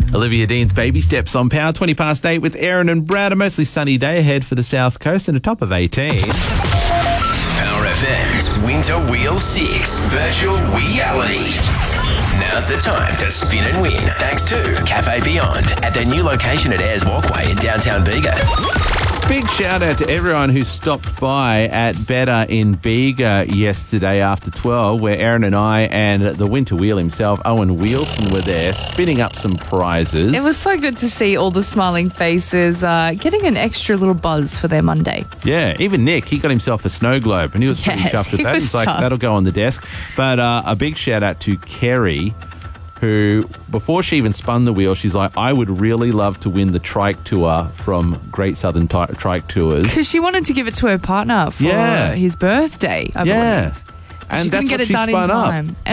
Olivia Dean's Baby Steps on Power, 20 past 8 with Aaron and Brad. A mostly sunny day ahead for the South Coast and a top of 18. Power FM's Winter Wheel 6 Virtual Reality. Now's the time to spin and win thanks to Cafe Beyond at their new location at Ayers Walkway in downtown Bega. Big shout out to everyone who stopped by at Better in Bega yesterday after 12, where Aaron and I and the Winter Wheel himself, Owen Wilson, were there spinning up some prizes. It was so good to see all the smiling faces, getting an extra little buzz for their Monday. Yeah, even Nick, he got himself a snow globe and he was pretty chuffed with that. He's like, that'll go on the desk. But a big shout out to Kerry, who, before she even spun the wheel, she's like, I would really love to win the trike tour from Great Southern Trike Tours. Because she wanted to give it to her partner for his birthday, I believe. And she that's couldn't get what it she done in spun up. time.